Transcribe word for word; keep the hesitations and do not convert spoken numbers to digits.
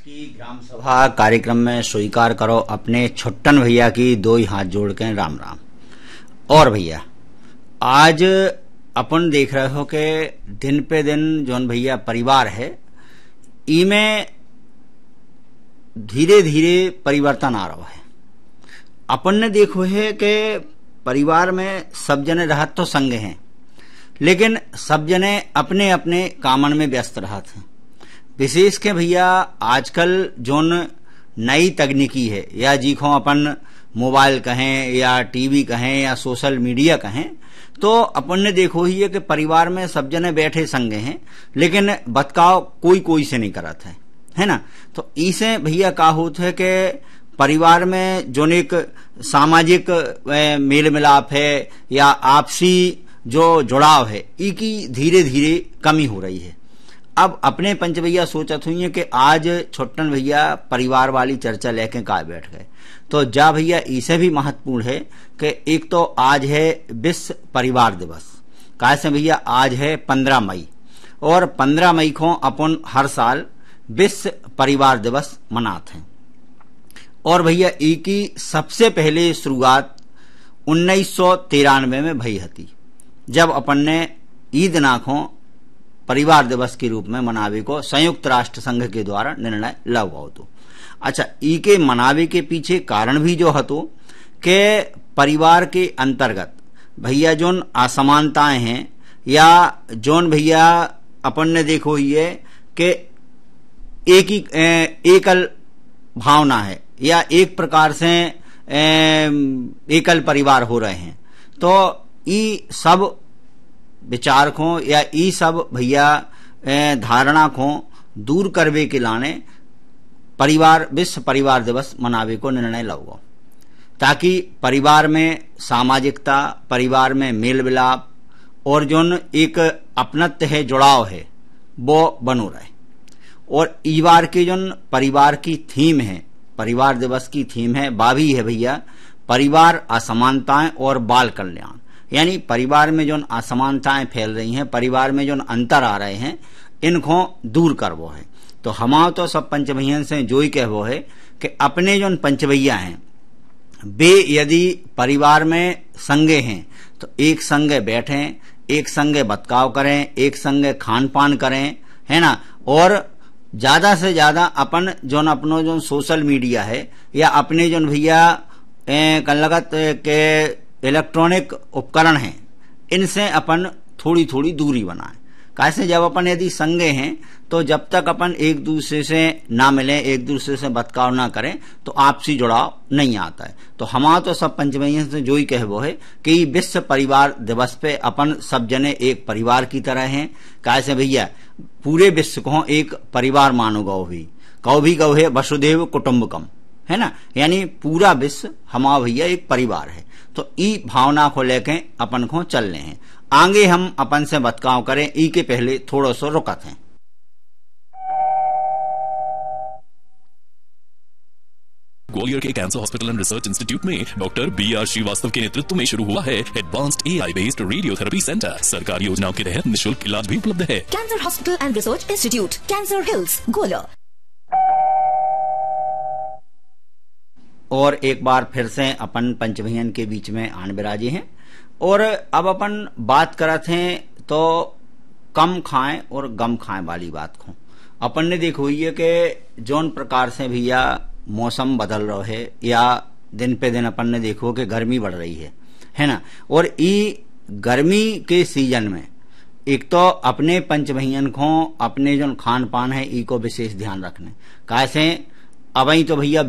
की ग्राम सभा कार्यक्रम में स्वीकार करो अपने छुट्टन भैया की दो ही हाथ जोड़ के राम राम। और भैया आज अपन देख रहे हो कि दिन पे दिन जोन भैया परिवार है इमें धीरे धीरे परिवर्तन आ रहा है। अपन ने देखो है कि परिवार में सब जने रहत तो संग हैं, लेकिन सब जने अपने अपने कामन में व्यस्त रहत हैं। विशेष के भैया आजकल जोन नई तकनीकी है या जीखो अपन मोबाइल कहें या टीवी कहें या सोशल मीडिया कहें, तो अपन ने देखो ही है कि परिवार में सब जने बैठे संगे हैं, लेकिन बतकाव कोई कोई से नहीं करत है, है ना। तो इसे भैया का होता है कि परिवार में जोन एक सामाजिक मेल मिलाप है या आपसी जो जुड़ाव है इकी धीरे धीरे कमी हो रही है। अब अपने पंच भैया सोचत हुई है कि आज छोटन भैया परिवार वाली चर्चा लेके का बैठ गए, तो जा भैया इसे भी महत्वपूर्ण है कि एक तो आज है विश्व परिवार दिवस। कैसे भैया आज है पंद्रह मई, और पंद्रह मई को अपन हर साल विश्व परिवार दिवस मनाते हैं। और भैया इकी सबसे पहले शुरुआत उन्नीस सौ तिरानवे में भई हती, जब अपन ने ईद नाखों परिवार दिवस के रूप में मनावे को संयुक्त राष्ट्र संघ के द्वारा निर्णय लाया तो। अच्छा, ई के मनावे के पीछे कारण भी जो हतो कि परिवार के अंतर्गत भैया जोन असमानताएं हैं या जोन भैया अपन ने देखो ये कि एक ही एकल भावना है या एक प्रकार से एकल परिवार हो रहे हैं, तो ई सब विचार को या ई सब भैया धारणा को दूर करवे के लाने परिवार विश्व परिवार दिवस मनावे को निर्णय लाओ, ताकि परिवार में सामाजिकता, परिवार में मेल मिलाप और जोन एक अपनत्व है, जुड़ाव है, वो बनो रहे। और ई बार के जोन परिवार की थीम है, परिवार दिवस की थीम है बाभी है भैया परिवार, असमानताएं और बाल कल्याण। यानी परिवार में जो असमानताएं फैल रही हैं, परिवार में जो अंतर आ रहे हैं, इनको दूर करवो है। तो हमारा तो सब पंच भैया से जो ही कहवो है कि अपने जो पंच भैया हैं वे यदि परिवार में संगे हैं तो एक संगे बैठें, एक संगे बतकाव करें, एक संगे खान पान करें, है ना। और ज्यादा से ज्यादा अपन जो अपनो जो सोशल मीडिया है या अपने जो भैया लगत के इलेक्ट्रॉनिक उपकरण हैं, इनसे अपन थोड़ी थोड़ी दूरी बनाएं। कैसे, जब अपन यदि संगे हैं तो जब तक अपन एक दूसरे से ना मिलें, एक दूसरे से बतकाव ना करें, तो आपसी जुड़ाव नहीं आता है। तो हमारा तो सब पंच भैया से जो ही कहवो है कि विश्व परिवार दिवस पे अपन सब जने एक परिवार की तरह हैं। कैसे भैया पूरे विश्व को एक परिवार मानो गौ भी कौ भी गौ है वसुदेव कुटुंबकम, है ना। यानी पूरा विश्व हमारा भैया एक परिवार है। तो ई भावना को लेके अपन को चलने हैं। आगे हम अपन से बतकाव करें, ई के पहले थोड़ा सा रुकत हैं। ग्वालियर के cancer hospital and research institute में डॉक्टर बी आर श्रीवास्तव के नेतृत्व में शुरू हुआ है एडवांस्ड ए आई बेस्ड रेडियोथेरेपी सेंटर। सरकारी योजनाओं के तहत निःशुल्क इलाज भी उपलब्ध है। Cancer hospital and research institute, cancer hills, Gwalior. और एक बार फिर से अपन पंच भैयन के बीच में आन बिराजे हैं। और अब अपन बात करते हैं तो कम खाएं और गम खाएं वाली बात को। अपन ने देखो ये कि जौन प्रकार से भैया मौसम बदल रहा है या दिन पे दिन अपन ने देखो कि गर्मी बढ़ रही है, है ना। और ई गर्मी के सीजन में एक तो अपने पंच भैयन को अपने जो खान पान है ई को विशेष ध्यान रखने। कैसे अब तो भैया